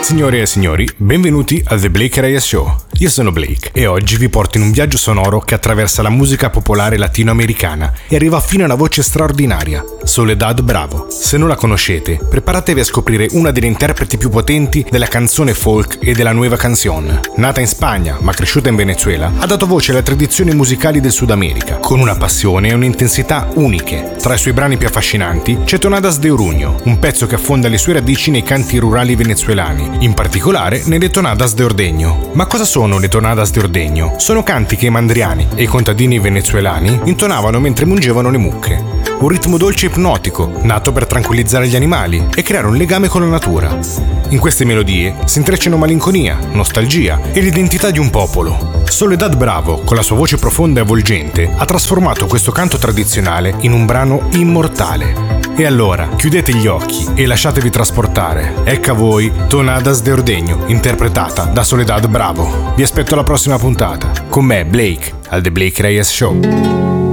Signore e signori, benvenuti al The Blake Reyes Show. Io sono Blake e oggi vi porto in un viaggio sonoro che attraversa la musica popolare latinoamericana e arriva fino a una voce straordinaria, Soledad Bravo. Se non la conoscete, preparatevi a scoprire una delle interpreti più potenti della canzone folk e della nuova canción. Nata in Spagna ma cresciuta in Venezuela, ha dato voce alle tradizioni musicali del Sud America, con una passione e un'intensità uniche. Tra i suoi brani più affascinanti c'è Tonadas de Orugno, un pezzo che affonda le sue radici nei canti rurali venezuelani, in particolare nelle Tonadas de Ordeño. Ma cosa sono le Tonadas de Ordeño? Sono canti che i mandriani e i contadini venezuelani intonavano mentre mungevano le mucche. Un ritmo dolce e ipnotico, nato per tranquillizzare gli animali e creare un legame con la natura. In queste melodie si intrecciano malinconia, nostalgia e l'identità di un popolo. Soledad Bravo, con la sua voce profonda e avvolgente, ha trasformato questo canto tradizionale in un brano immortale. E allora, chiudete gli occhi e lasciatevi trasportare. Ecco a voi Tonadas de Ordeño, interpretata da Soledad Bravo. Vi aspetto alla prossima puntata. Con me, Blake, al The Blake Reyes Show.